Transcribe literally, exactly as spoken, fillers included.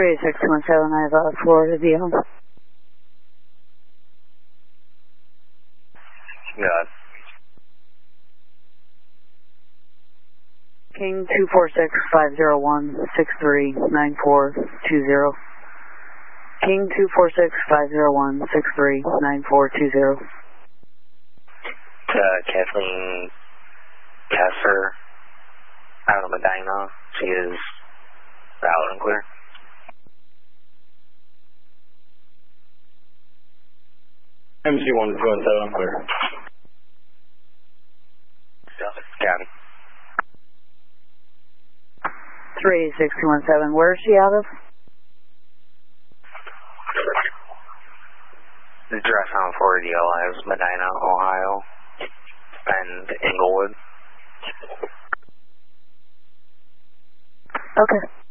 three six two one seven, I have uh, Florida D L. Yeah. King two four six five zero one six three nine four two zero. King two four six five zero one six three nine four two zero. Uh, Kathleen Kasser out of Medina. She is out and clear. M C one two one seven, clear. Got it. three six two one seven, where is she out of? The address on four D L is Medina, Ohio, and Inglewood. Okay.